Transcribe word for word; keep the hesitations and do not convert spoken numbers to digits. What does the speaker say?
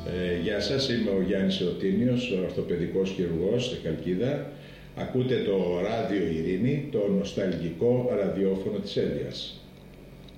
Ε, γεια σας, είμαι ο Γιάννης Εωτίνιος, ο ορθοπαιδικός χειρουργός στη Χαλκίδα. Ακούτε το Ράδιο Ειρήνη, το νοσταλγικό ραδιόφωνο της Έλβιας.